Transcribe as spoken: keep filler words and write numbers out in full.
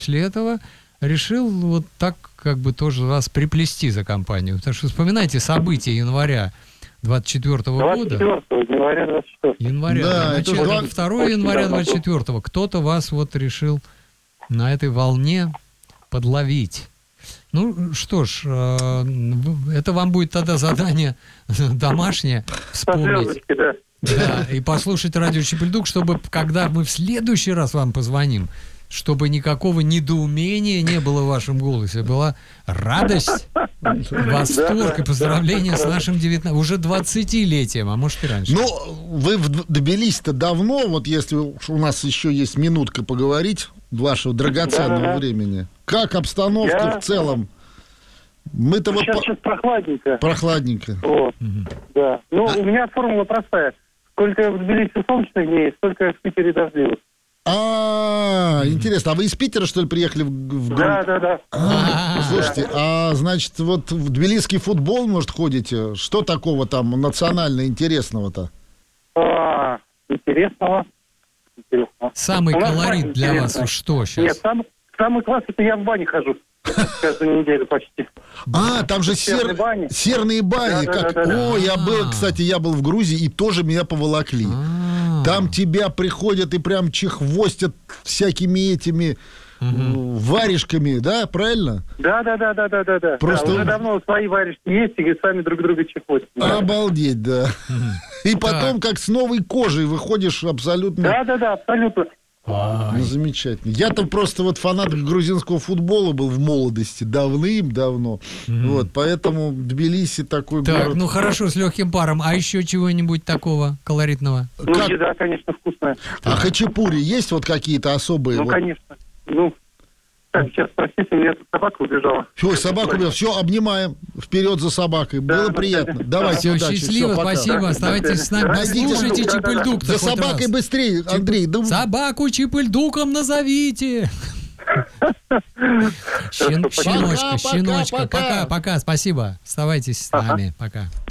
после этого решил вот так как бы тоже вас приплести за компанию. Потому что вспоминайте события января двадцать четвёртого года. января двадцать четвёртого. Января. Да, Значит, это второго января двадцать четвёртого. Кто-то вас вот решил на этой волне подловить. Ну что ж, это вам будет тогда задание домашнее вспомнить. Да. Да, и послушать радио Чип-Ль-Дук, чтобы, когда мы в следующий раз вам позвоним, чтобы никакого недоумения не было в вашем голосе. Была радость, восторг и поздравления с нашим девятнадцатым, уже двадцатилетием, а может и раньше. Ну, вы добились-то давно, вот если у нас еще есть минутка поговорить, вашего драгоценного Да-да-да. времени. Как обстановка Я... в целом? Мы-то вот... Сейчас, сейчас прохладненько. Прохладненько. Вот. Мгм. Да. Ну, А- у меня формула простая. Сколько в Тбилиси солнечных дней, столько в Питере дождливых. А, интересно, а вы из Питера, что ли, приехали в, в Гру- Да, да, да. А, слушайте, а значит, вот в тбилисский футбол, может, ходите? Что такого там национально интересного-то? А, интересного. Интересного. Самый У нас колорит бань для интересная. вас что Нет, сейчас? сам, самый класс, это я в бане хожу. Каждую неделю почти. А, там же Серные сер- бани. серные бани. Да, да, как... да, да, да. О, я был, А. кстати, я был в Грузии, и тоже меня поволокли. А. Там тебя приходят и прям чехвостят всякими этими Мгм. э, варежками, да, правильно? Да, да, да, да, да, да, да. Просто- Да, уже давно свои варежки есть, и сами друг друга чехотят. Обалдеть, да. Мгм. И потом, как с новой кожей, выходишь абсолютно... Да, да, да, абсолютно. Ай. Ну, замечательно. Я-то просто вот фанат грузинского футбола был в молодости, давным-давно. Мгм. Вот, поэтому Тбилиси такой Так, город. ну хорошо, с легким паром. А еще чего-нибудь такого колоритного? Ну, Как- еда, конечно, вкусная. А хачапури есть вот какие-то особые? Ну, Вот? конечно. Ну, так, сейчас, простите, у меня тут собака убежала. Ой, собаку убил. Все, обнимаем. Вперед за собакой. Было Да, приятно. да. Давайте, Все, удачи. счастливо, Всё, пока. спасибо. Оставайтесь с нами. Найдите Послушайте друг, да, да, да. Чип-Ль-Дук. За собакой быстрее, Андрей. Да... Собаку Чип-Ль-Дуком назовите. Щен- Пока, Щеночка, пока, щеночка. пока. Пока, пока, спасибо. Оставайтесь с Ага. нами. Пока.